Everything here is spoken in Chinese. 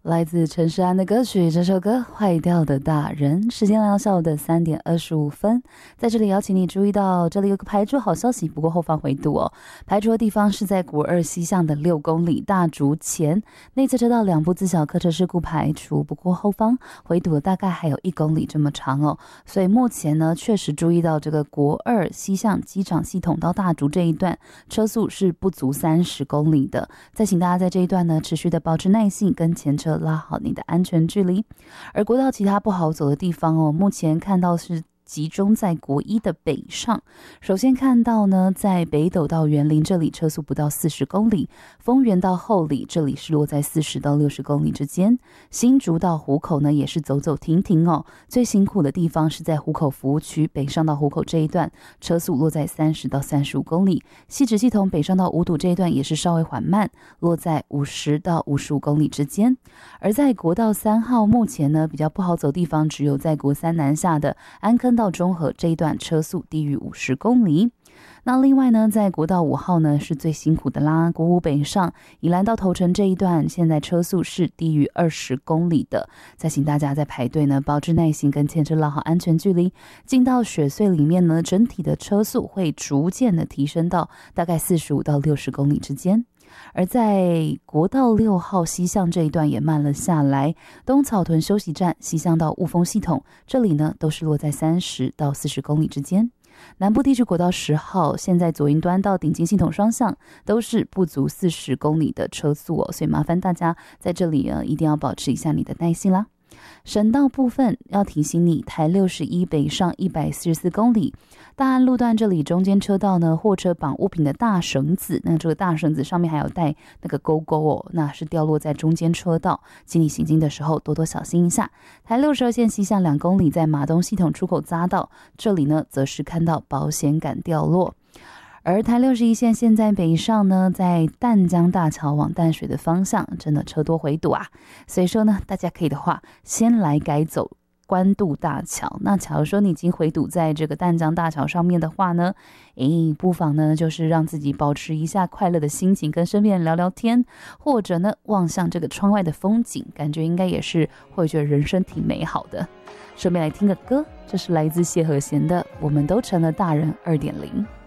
来自陈势安的歌曲，这首歌《坏掉的大人》。时间来到下午的3点25分，在这里邀请你注意到，这里有个排除好消息，不过后方回堵哦。排除的地方是在国2西向的6公里大竹前，内侧车道2部自小客车事故排除，不过后方回堵了大概还有1公里这么长哦。所以目前呢，确实注意到这个国2西向机场系统到大竹这一段车速是不足30公里的。再请大家在这一段呢，持续的保持耐性，跟前车拉好你的安全距离。而国道其他不好走的地方哦，目前看到是集中在国1的北上。首先看到呢，在北斗到园林这里车速不到40公里，丰原到后里这里是落在40到60公里之间。新竹到湖口呢也是走走停停哦，最辛苦的地方是在湖口服务区北上到湖口这一段，车速落在30到35公里。汐止系统北上到五堵这一段也是稍微缓慢，落在50到55公里之间。而在国道3号目前呢比较不好走地方，只有在国3南下的安坑到中和这一段车速低于50公里。那另外呢，在国道5号呢是最辛苦的啦，国5北上宜兰到头城这一段，现在车速是低于20公里的。再请大家在排队呢保持耐心，跟前车拉好安全距离。进到雪隧里面呢，整体的车速会逐渐的提升到大概45到60公里之间。而在国道6号西向这一段也慢了下来，东草屯休息站西向到雾峰系统，这里呢都是落在30到40公里之间。南部地区国道10号，现在左营端到顶金系统双向都是不足40公里的车速哦，所以麻烦大家在这里一定要保持一下你的耐心啦。省道部分要提醒你，台61北上144公里，大安路段这里中间车道呢，货车绑物品的大绳子，那这个大绳子上面还有带那个勾勾哦，那是掉落在中间车道，请你行经的时候多多小心一下。台62线西向2公里，在马东系统出口匝道，这里呢则是看到保险杆掉落。而台61线现在北上呢，在淡江大桥往淡水的方向，真的车多回堵啊。所以说呢，大家可以的话，先来改走关渡大桥。那假如说你已经回堵在这个淡江大桥上面的话呢，不妨呢就是让自己保持一下快乐的心情，跟身边人聊聊天，或者呢望向这个窗外的风景，感觉应该也是会觉得人生挺美好的。顺便来听个歌，这是来自谢和弦的《我们都成了大人2.0》。